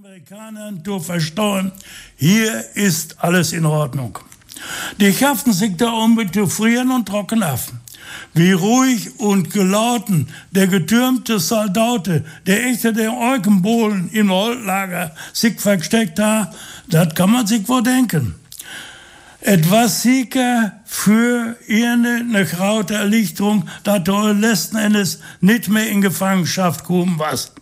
Amerikanern zu verstehen, hier ist alles in Ordnung. Die schafften sich da mit zu frieren und trocken ab. Wie ruhig und gelauten der getürmte Soldaten, der echte den Eukenbohlen im Holzlager sich versteckt hat, das kann man sich wohl denken. Etwas sicher für eine graute Erleichterung, dass du letzten Endes nicht mehr in Gefangenschaft kommen warst.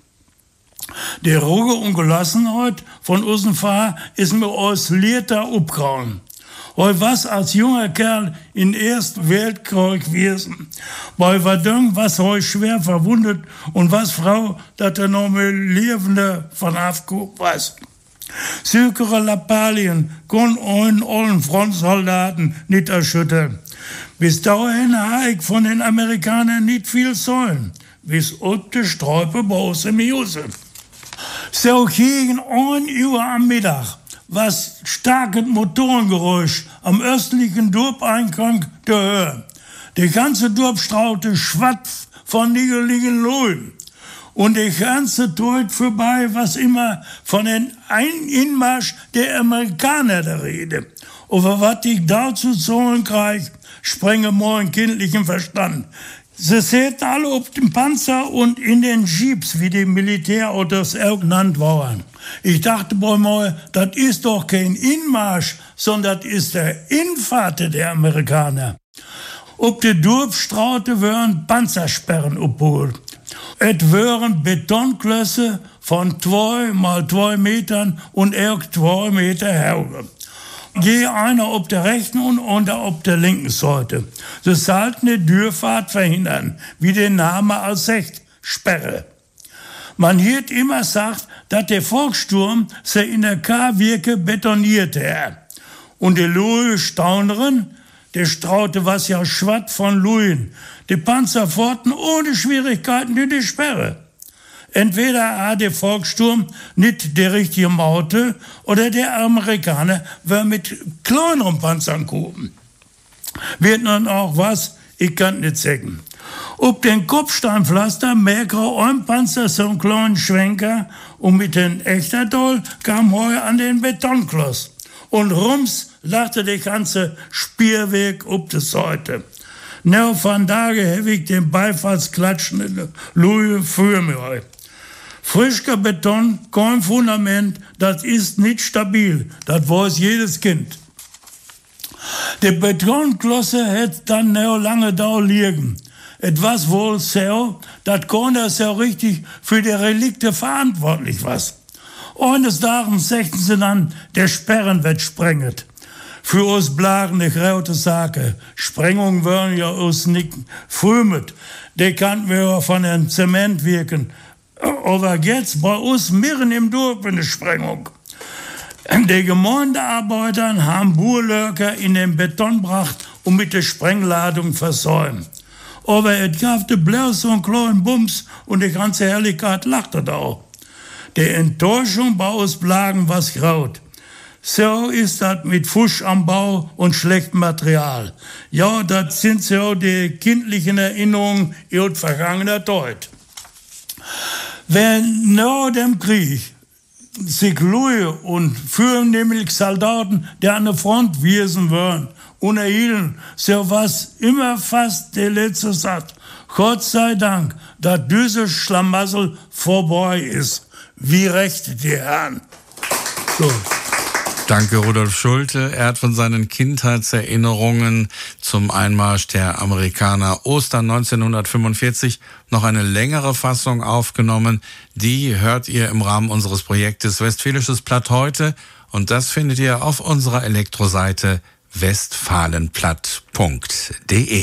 Die Ruhe und Gelassenheit von unseren Fahrer ist mir aus Lierter abgehauen. Weil was als junger Kerl in Ersten Weltkrieg gewesen, bei Verdun was heu schwer verwundet und was Frau, dass er noch mit Lebende von aufgeguckt was. Sichere Lappalien können einen allen Frontsoldaten nicht erschüttern. Bis dahin habe ich von den Amerikanern nicht viel sollen, bis ob die Sträupe bei uns im Josef. So gegen 1 Uhr am Mittag, was starkes Motorengeräusch am östlichen Dorfeingang zu hören. Die ganze Dorfstraute schwatzt von niedrigen Löwen. Und die ganze Zeit vorbei, was immer von den Einmarsch der Amerikaner der Rede. Über was ich dazu sagen kriege, sprenge meinen kindlichen Verstand. Sie sitzen alle auf dem Panzer und in den Jeeps, wie die Militärautos auch genannt waren. Ich dachte bei mir, das ist doch kein Inmarsch, sondern das ist der Infahrt der Amerikaner. Auf der Dorfstraße werden Panzersperren abgeholt. Es wären Betonklötze von 2 mal 2 Metern und auch 2 Meter hoch. Je einer auf der rechten und einer auf der linken Seite. Das sollten die Durchfahrt verhindern, wie der Name als sagt, Sperre. Man hat immer gesagt, dass der Volkssturm se in der K-Wirke betoniert hat. Und die Louis Staunerin, der straute was ja schwatt von Luien. Die Panzer forten ohne Schwierigkeiten durch die Sperre. Entweder hat der Volkssturm nicht der richtige Maute oder der Amerikaner war mit kleineren Panzern kommen. Wird nun auch was, ich kann nicht sagen. Ob den Kopfsteinpflaster merke ein Panzer so einen kleinen Schwenker und mit den Echterdoll kam heu an den Betonkloss. Und rums lachte der ganze Spierweg ob die Seite. Neu von Tage habe ich den beifallsklatschenden Louis für mir. Frischer Beton, kein Fundament, das ist nicht stabil, das weiß jedes Kind. Die Betonklosse hätte dann noch lange da liegen. Etwas wohl so, dass keiner so richtig für die Relikte verantwortlich war. Eines Tages sagten sie dann, der Sperren wird sprenget. Für uns blagen die graute Sache. Sprengungen werden ja uns nicht frümet. Die kannten wir ja von den Zement wirken. Aber jetzt bei uns mitten im Dorf eine Sprengung. Die Gemeindearbeiter haben Burlöcker in den Beton gebracht und mit der Sprengladung versäumt. Aber es gab bloß so einen kleinen Bums und die ganze Herrlichkeit lachte da auch. Die Enttäuschung bei uns blagen was graut. So ist das mit Fusch am Bau und schlechtem Material. Ja, das sind so die kindlichen Erinnerungen aus vergangener Zeit. Wer nach dem Krieg sich Louis und vornehmlich Soldaten, die an der Front gewesen waren, unterhielten, so was immer fast der letzte Satz. Gott sei Dank, dass diese Schlamassel vorbei ist. Wie recht die Herren. So. Danke, Rudolf Schulte. Er hat von seinen Kindheitserinnerungen zum Einmarsch der Amerikaner Ostern 1945 noch eine längere Fassung aufgenommen. Die hört ihr im Rahmen unseres Projektes Westfälisches Platt heute. Und das findet ihr auf unserer Elektroseite westfalenplatt.de.